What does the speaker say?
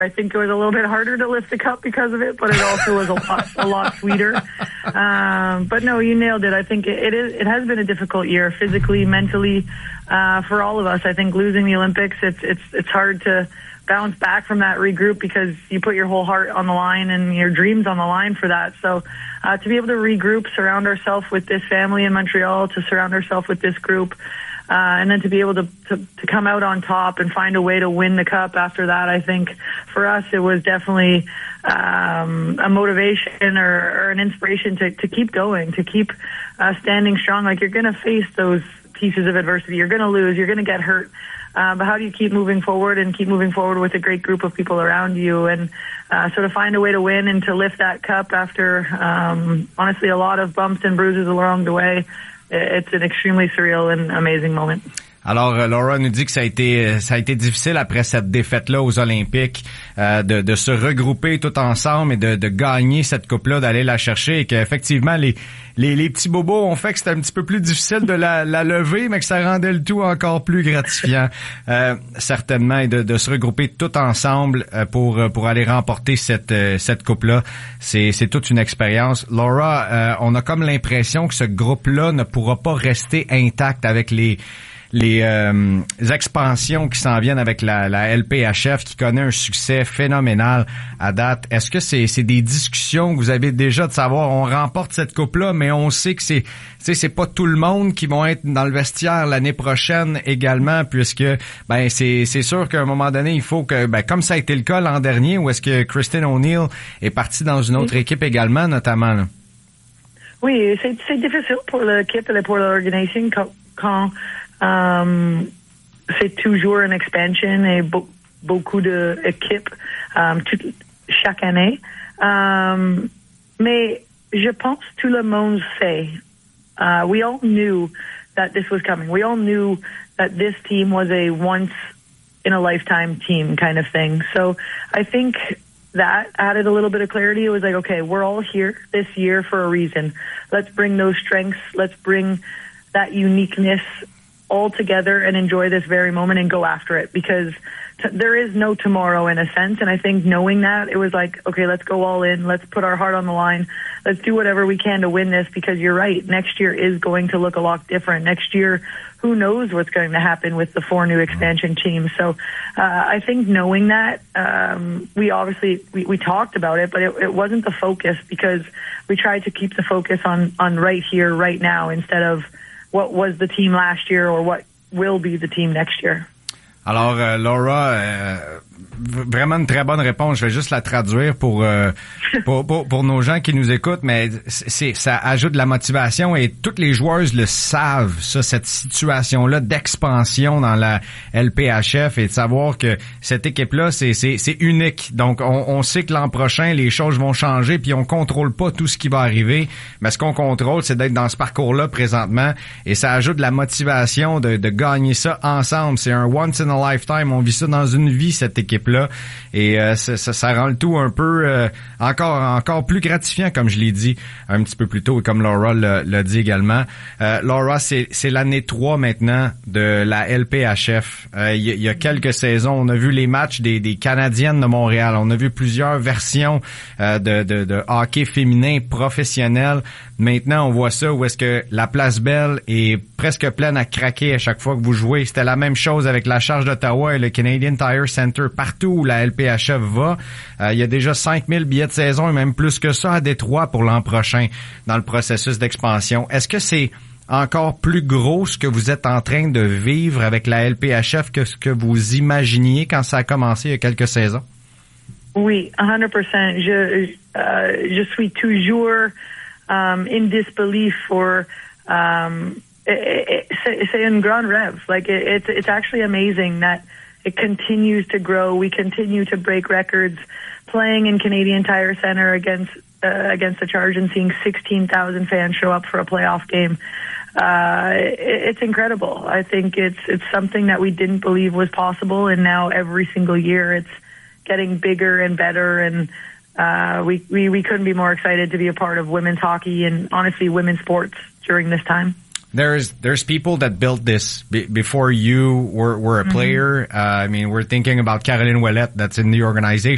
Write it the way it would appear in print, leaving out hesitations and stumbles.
I think it was a little bit harder to lift the cup because of it, but it also was a lot sweeter. But no, you nailed it. I think it has been a difficult year physically, mentally, for all of us. I think losing the Olympics, it's hard to bounce back from that, regroup, because you put your whole heart on the line and your dreams on the line for that. So to be able to regroup, surround ourselves with this family in Montreal, to surround ourselves with this group, and then to be able to come out on top and find a way to win the cup after that, I think for us it was definitely a motivation or an inspiration to keep going, to keep standing strong. Like, you're going to face those pieces of adversity. You're going to lose. You're going to get hurt. But how do you keep moving forward and keep moving forward with a great group of people around you, and sort of find a way to win and to lift that cup after, honestly, a lot of bumps and bruises along the way. It's an extremely surreal and amazing moment. Alors, Laura nous dit que ça a été difficile après cette défaite-là aux Olympiques, de se regrouper tout ensemble et de gagner cette coupe-là, d'aller la chercher, et qu'effectivement, les petits bobos ont fait que c'était un petit peu plus difficile de la lever, mais que ça rendait le tout encore plus gratifiant, certainement, et de se regrouper tout ensemble, pour aller remporter cette coupe-là. C'est toute une expérience. Laura, on a comme l'impression que ce groupe-là ne pourra pas rester intact avec les expansions qui s'en viennent avec la LPHF, qui connaît un succès phénoménal à date. Est-ce que c'est des discussions que vous avez déjà, de savoir, on remporte cette coupe-là, mais on sait que c'est pas tout le monde qui vont être dans le vestiaire l'année prochaine également, puisque c'est sûr qu'à un moment donné, il faut que, comme ça a été le cas l'an dernier, où est-ce que Kristen O'Neill est partie dans une autre équipe également, notamment, là. Oui, c'est difficile pour l'équipe et pour l'organisation quand c'est toujours une expansion et beaucoup d'équipes chaque année. Mais je pense que tout le monde sait. We all knew that this was coming. We all knew that this team was a once-in-a-lifetime team kind of thing. So I think that added a little bit of clarity. It was like, okay, we're all here this year for a reason. Let's bring those strengths. Let's bring that uniqueness all together and enjoy this very moment and go after it, because there is no tomorrow in a sense. And I think knowing that, it was like, okay, let's go all in. Let's put our heart on the line. Let's do whatever we can to win this, because you're right. Next year is going to look a lot different. Next year, who knows what's going to happen with the 4 new expansion teams. So I think knowing that, we talked about it, but it wasn't the focus, because we tried to keep the focus on right here, right now, instead of what was the team last year or what will be the team next year. Alors, Laura, vraiment une très bonne réponse. Je vais juste la traduire pour nos gens qui nous écoutent, mais ça ajoute de la motivation, et toutes les joueuses le savent, ça, cette situation-là d'expansion dans la LPHF, et de savoir que cette équipe-là, c'est unique. Donc, on sait que l'an prochain, les choses vont changer, puis on contrôle pas tout ce qui va arriver, mais ce qu'on contrôle, c'est d'être dans ce parcours-là présentement, et ça ajoute de la motivation de gagner ça ensemble. C'est un once in a lifetime. On vit ça dans une vie, cette équipe-là. Et ça rend le tout un peu encore plus gratifiant, comme je l'ai dit un petit peu plus tôt, et comme Laura l'a dit également. Laura, c'est l'année 3 maintenant de la LPHF. Il y a quelques saisons, on a vu les matchs des Canadiennes de Montréal. On a vu plusieurs versions de hockey féminin professionnel. Maintenant, on voit ça où est-ce que la Place Belle est presque pleine à craquer à chaque fois que vous jouez. C'était la même chose avec la Charge d'Ottawa et le Canadian Tire Center. Partout où la LPHF va, il y a déjà 5000 billets de saison, et même plus que ça à Détroit pour l'an prochain dans le processus d'expansion. Est-ce que c'est encore plus gros ce que vous êtes en train de vivre avec la LPHF que ce que vous imaginiez quand ça a commencé il y a quelques saisons? Oui, 100%. Je suis toujours in disbelief for c'est un grand rêve. Like it's actually amazing that it continues to grow. We continue to break records. Playing in Canadian Tire Center against the Charge and seeing 16,000 fans show up for a playoff game. It's incredible. I think it's something that we didn't believe was possible, and now every single year it's getting bigger and better, and we couldn't be more excited to be a part of women's hockey and honestly women's sports during this time. There's people that built this before you were a player. I mean, we're thinking about Caroline Ouellette, that's in the organization.